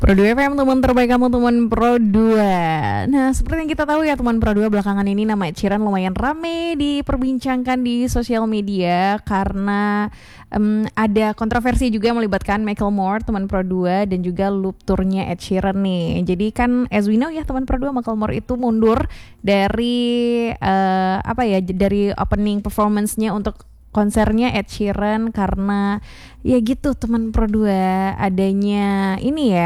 Pro 2 FM, teman terbaik kamu, teman Pro 2. Nah, seperti yang kita tahu ya teman Pro 2, belakangan ini nama Ed Sheeran lumayan rame diperbincangkan di sosial media karena ada kontroversi juga melibatkan Macklemore, teman Pro 2, dan juga loop tournya Ed Sheeran nih. Jadi kan as we know ya teman Pro 2, Macklemore itu mundur dari dari opening performance-nya untuk konsernya Ed Sheeran karena ya gitu teman Pro 2, adanya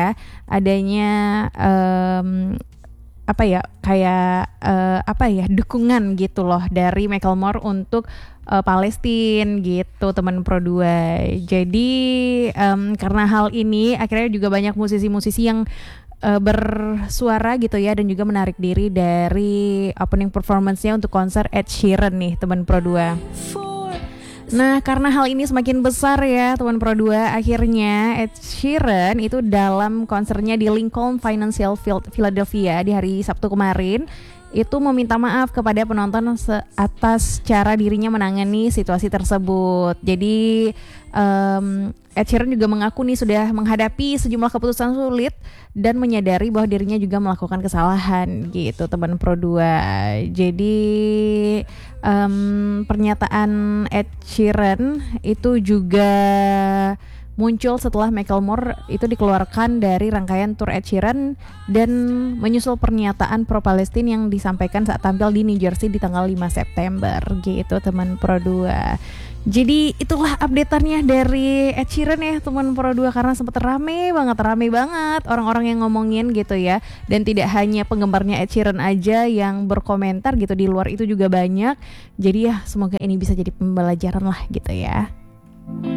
dukungan gitu loh dari Macklemore untuk Palestina gitu teman Pro 2. Jadi karena hal ini akhirnya juga banyak musisi-musisi yang bersuara gitu ya, dan juga menarik diri dari opening performance-nya untuk konser Ed Sheeran nih teman Pro 2. Nah, karena hal ini semakin besar ya teman Pro 2, akhirnya Ed Sheeran itu dalam konsernya di Lincoln Financial Field, Philadelphia di hari Sabtu kemarin itu meminta maaf kepada penonton atas cara dirinya menangani situasi tersebut. Jadi Ed Sheeran juga mengaku nih sudah menghadapi sejumlah keputusan sulit dan menyadari bahwa dirinya juga melakukan kesalahan gitu teman Pro 2. Jadi pernyataan Ed Sheeran itu juga muncul setelah Macklemore itu dikeluarkan dari rangkaian tour Ed Sheeran dan menyusul pernyataan pro-Palestina yang disampaikan saat tampil di New Jersey di tanggal 5 September gitu teman Pro 2. Jadi itulah update-annya dari Ed Sheeran ya teman Pro 2, karena sempat rame banget orang-orang yang ngomongin gitu ya, dan tidak hanya penggemarnya Ed Sheeran aja yang berkomentar gitu, di luar itu juga banyak. Jadi ya semoga ini bisa jadi pembelajaran lah gitu ya.